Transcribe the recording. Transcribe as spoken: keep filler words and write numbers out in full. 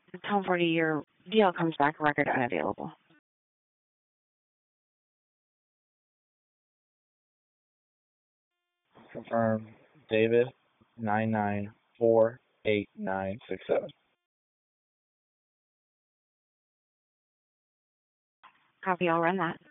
Tom forty, your D L comes back, record unavailable. Confirm. David, nine nine four eight nine six seven. Copy, I'll run that.